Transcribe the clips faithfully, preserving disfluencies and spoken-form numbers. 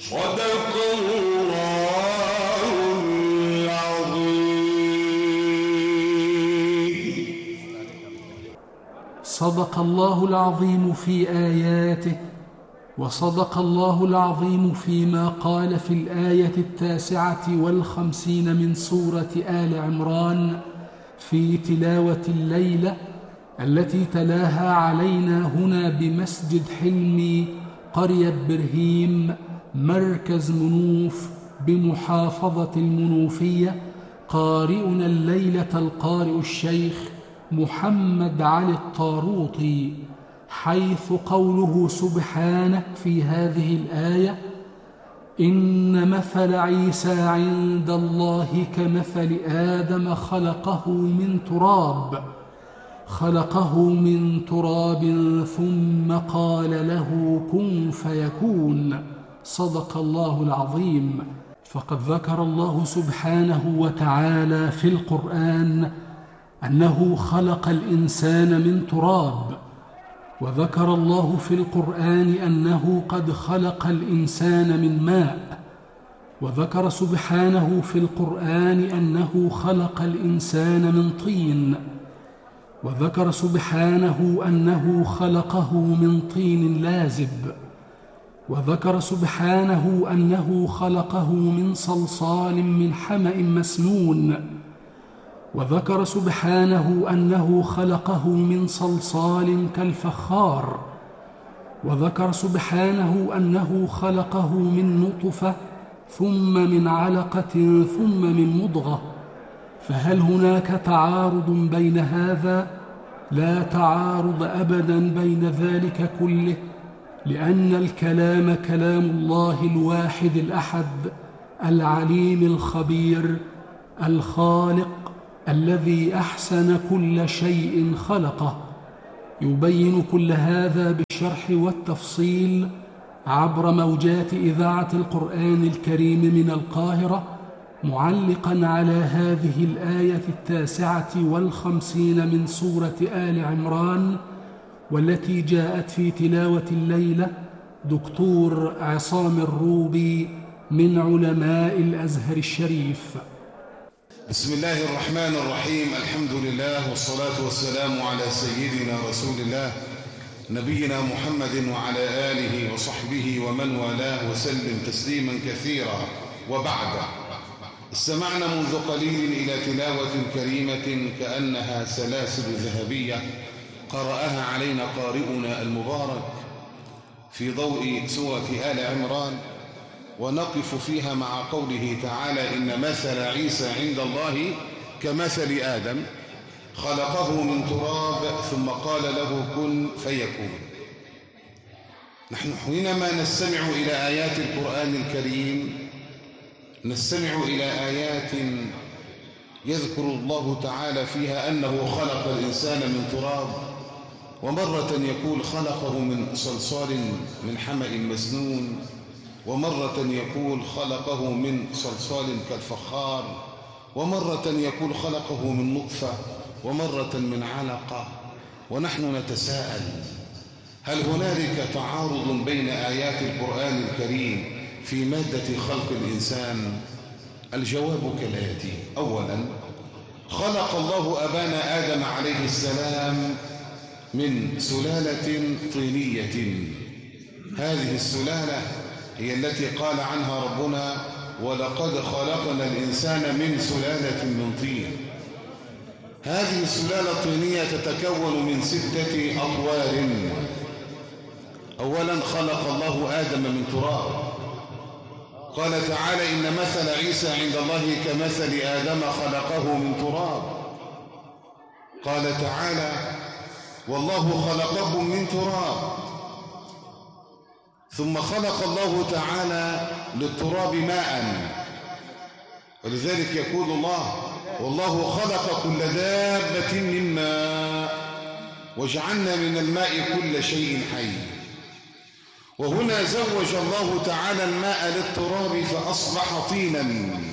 صدق الله العظيم. صدق الله العظيم في آياته، وصدق الله العظيم فيما قال في الآية التاسعة والخمسين من سورة آل عمران في تلاوة الليلة التي تلاها علينا هنا بمسجد حلمي قرية برهيم مركز منوف بمحافظة المنوفية. قارئنا الليلة القارئ الشيخ محمد علي الطاروطي، حيث قوله سبحانه في هذه الآية: إن مثل عيسى عند الله كمثل آدم خلقه من تراب خلقه من تراب ثم قال له كن فيكون. صدق الله العظيم. فقد ذكر الله سبحانه وتعالى في القرآن أنه خلق الإنسان من تراب، وذكر الله في القرآن أنه قد خلق الإنسان من ماء، وذكر سبحانه في القرآن أنه خلق الإنسان من طين، وذكر سبحانه أنه خلقه من طين لازب، وذكر سبحانه أنه خلقه من صلصال من حمأ مسنون، وذكر سبحانه أنه خلقه من صلصال كالفخار، وذكر سبحانه أنه خلقه من نطفة ثم من علقة ثم من مضغة. فهل هناك تعارض بين هذا؟ لا تعارض أبدا بين ذلك كله، لأن الكلام كلام الله الواحد الأحد العليم الخبير الخالق الذي أحسن كل شيء خلقه. يبين كل هذا بالشرح والتفصيل عبر موجات إذاعة القرآن الكريم من القاهرة، معلقا على هذه الآية التاسعة والخمسين من سورة آل عمران، والتي جاءت في تلاوة الليلة دكتور عصام الروبي من علماء الأزهر الشريف. بسم الله الرحمن الرحيم. الحمد لله والصلاة والسلام على سيدنا رسول الله نبينا محمد وعلى آله وصحبه ومن والاه وسلم تسليما كثيرا. وبعد، استمعنا منذ قليل إلى تلاوة كريمة كأنها سلاسل ذهبية قرأها علينا قارئنا المبارك في ضوء سورة آل عمران، ونقف فيها مع قوله تعالى: إن مثل عيسى عند الله كمثل آدم خلقه من تراب ثم قال له كن فيكون. نحن حينما نستمع إلى آيات القرآن الكريم نستمع إلى آيات يذكر الله تعالى فيها أنه خلق الإنسان من تراب، ومرة يقول خلقه من صلصال من حمأ مسنون، ومرة يقول خلقه من صلصال كالفخار، ومرة يقول خلقه من نطفة، ومرة من علقة. ونحن نتساءل: هل هنالك تعارض بين آيات القرآن الكريم في مادة خلق الإنسان؟ الجواب كالآتي: أولا، خلق الله أبانا آدم عليه السلام من سلالة طينية. هذه السلالة هي التي قال عنها ربنا: ولقد خلقنا الإنسان من سلالة من طين. هذه السلالة الطينية تتكون من ستة أطوار. أولا، خلق الله آدم من تراب. قال تعالى: إن مثل عيسى عند الله كمثل آدم خلقه من تراب. قال تعالى: والله خلقكم من تراب. ثم خلق الله تعالى للتراب ماء، ولذلك يقول الله: والله خلق كل دابة من ماء وجعلنا من الماء كل شيء حي. وهنا زوج الله تعالى الماء للتراب فأصبح طينا.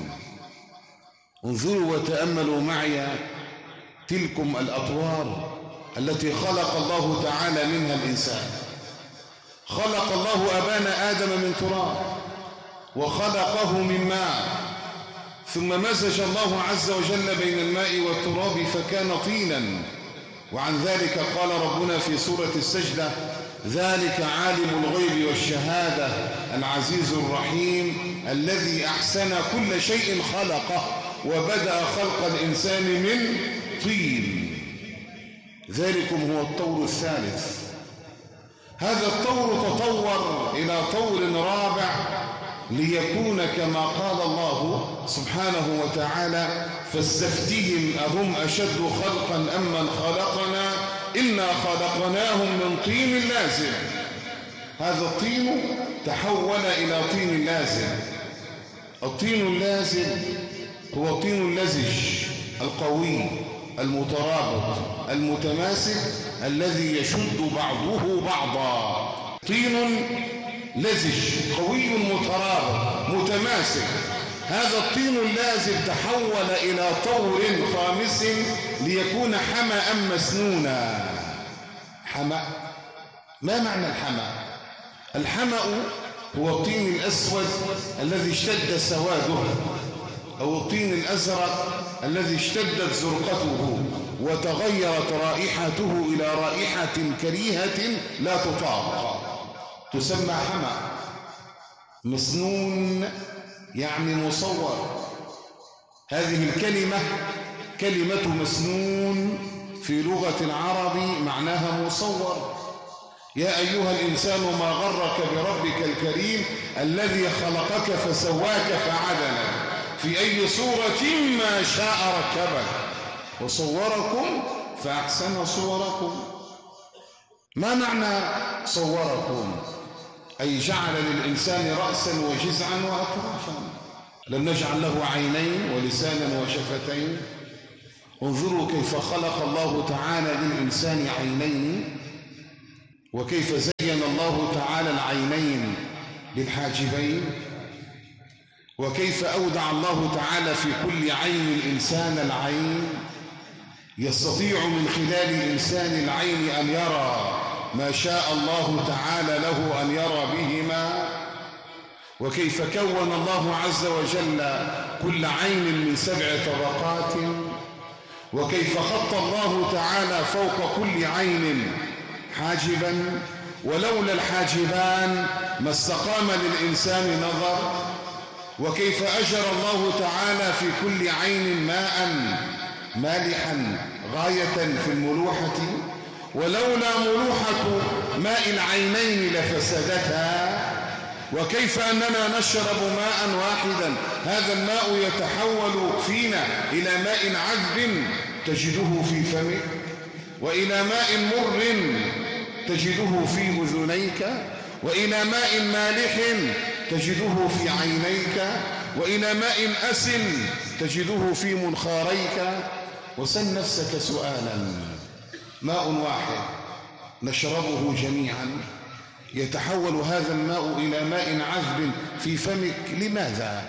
انظروا وتأملوا معي تلكم الأطوار التي خلق الله تعالى منها الإنسان. خلق الله أبانا آدم من تراب، وخلقه من ماء، ثم مزج الله عز وجل بين الماء والتراب فكان طينا. وعن ذلك قال ربنا في سورة السجدة: ذلك عالم الغيب والشهادة العزيز الرحيم الذي أحسن كل شيء خلقه وبدأ خلق الإنسان من طين. ذلكم هو الطور الثالث. هذا الطور تطور إلى طور رابع ليكون كما قال الله سبحانه وتعالى: فاستفتهم أهم أشد خلقا أم من خلقنا إنا خلقناهم من طين لازب. هذا الطين تحول إلى طين لازب. الطين اللازب هو الطين اللزج القوي المترابط المتماسك الذي يشد بعضه بعضا. طين لزج قوي مترابط متماسك. هذا الطين اللازب تحول إلى طور خامس ليكون حمأ مسنونا. حمأ، ما معنى الحمأ؟ الحمأ هو الطين الأسود الذي اشتد سواده، أو الطين الأزرق الذي اشتدت زرقته وتغيرت رائحته إلى رائحة كريهة لا تطاق، تسمى حمأ. مسنون يعني مصور. هذه الكلمة كلمة مسنون في لغة العرب معناها مصور. يا أيها الإنسان ما غرك بربك الكريم الذي خلقك فسواك فعدلك في أي صورة ما شاء ركبك وصوركم فأحسن صوركم. ما معنى صوركم؟ أي جعل للإنسان رأسا وجزعا وأطرافا. لم نجعل له عينين ولسانا وشفتين. انظروا كيف خلق الله تعالى للإنسان عينين، وكيف زين الله تعالى العينين للحاجبين، وكيف أودع الله تعالى في كل عين الإنسان العين، يستطيع من خلال الإنسان العين أن يرى ما شاء الله تعالى له أن يرى بهما. وكيف كون الله عز وجل كل عين من سبع طبقات، وكيف خط الله تعالى فوق كل عين حاجبا، ولولا الحاجبان ما استقام للإنسان نظر. وكيف أجرى الله تعالى في كل عين ماء مالحا غاية في الملوحة، ولولا ملوحة ماء العينين لفسدتها. وكيف أننا نشرب ماء واحدا، هذا الماء يتحول فينا إلى ماء عذب تجده في فمك، وإلى ماء مر تجده في أذنيك، وإلى ماء مالح تجده في عينيك، وإلى ماء أسن تجده في منخاريك. وسل نفسك سؤالا: ماء واحد نشربه جميعا يتحول هذا الماء إلى ماء عذب في فمك، لماذا؟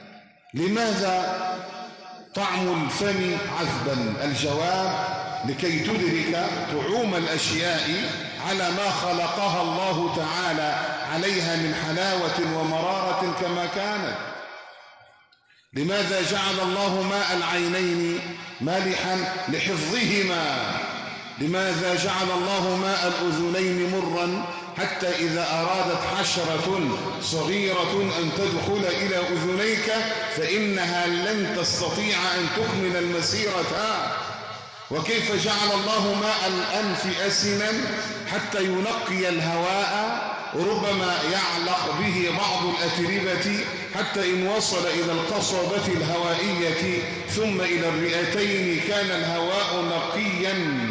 لماذا طعم الفم عذبا؟ الجواب: لكي تدرك طعوم الأشياء على ما خلقها الله تعالى عليها من حلاوة ومرارة كما كانت. لماذا جعل الله ماء العينين مالحا؟ لحفظهما. لماذا جعل الله ماء الأذنين مرا حتى إذا أرادت حشرة صغيرة أن تدخل إلى أذنيك فإنها لن تستطيع أن تكمل المسيرة؟ وكيف جعل الله ماء الأنف أسنا حتى ينقي الهواء، وربما يعلق به بعض الأتربة حتى إن وصل إلى القصبة الهوائية ثم إلى الرئتين كان الهواء نقيا.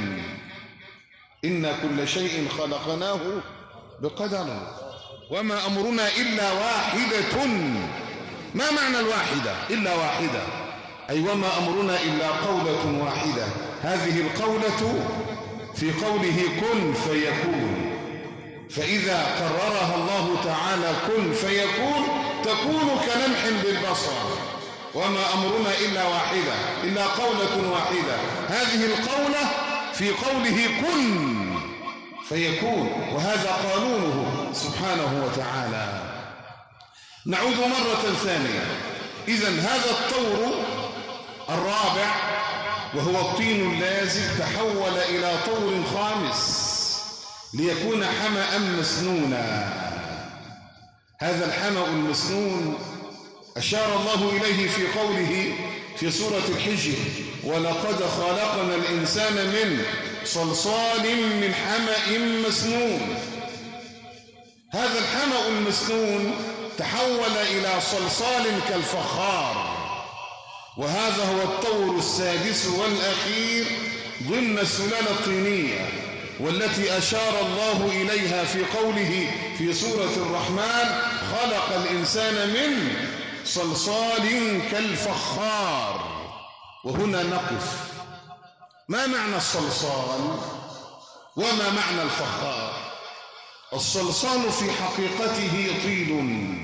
إن كل شيء خلقناه بقدر وما أمرنا إلا واحدة. ما معنى الواحدة؟ إلا واحدة، أي وما أمرنا إلا قولة واحدة. هذه القولة في قوله كن فيكون، فإذا قررها الله تعالى كن فيكون تكون كلمح بالبصر. وما أمرنا إلا واحدة، إلا قولة واحدة. هذه القولة في قوله كن فيكون، وهذا قانونه سبحانه وتعالى. نعود مرة ثانية. إذن هذا الطور الرابع وهو الطين اللازب تحول إلى طور خامس ليكون حمأ مسنونا. هذا الحمأ المسنون أشار الله إليه في قوله في سورة الحجر: ولقد خلقنا الإنسان من صلصال من حمأ مسنون. هذا الحمأ المسنون تحول إلى صلصال كالفخار، وهذا هو الطور السادس والأخير ضمن السلالة الطينية، والتي أشار الله إليها في قوله في سورة الرحمن: خلق الإنسان من صلصال كالفخار. وهنا نقف. ما معنى الصلصال وما معنى الفخار؟ الصلصال في حقيقته طين،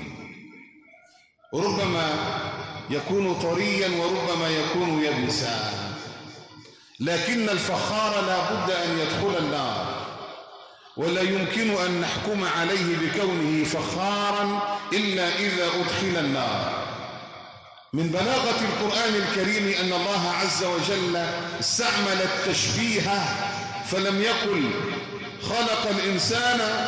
ربما يكون طريا وربما يكون يبسا، لكن الفخار لا بد أن يدخل النار، ولا يمكن أن نحكم عليه بكونه فخارا إلا إذا أدخل النار. من بلاغة القرآن الكريم أن الله عز وجل استعمل التشبيه، فلم يقل خلق الإنسان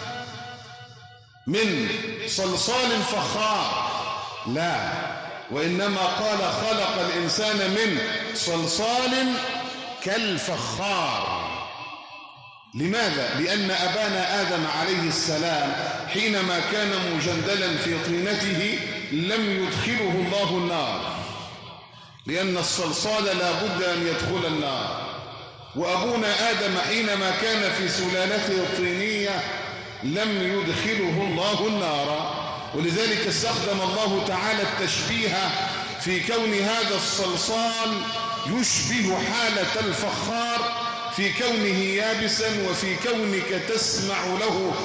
من صلصال فخار، لا، وإنما قال خلق الإنسان من صلصال كالفخار. لماذا؟ لأن أبانا آدم عليه السلام حينما كان مجندلا في طينته لم يدخله الله النار، لأن الصلصال لا بد أن يدخل النار. وأبونا آدم حينما كان في سلالته الطينية لم يدخله الله النار، ولذلك استخدم الله تعالى التشبيه في كون هذا الصلصال يشبه حالة الفخار في كونه يابسا وفي كونك تسمع له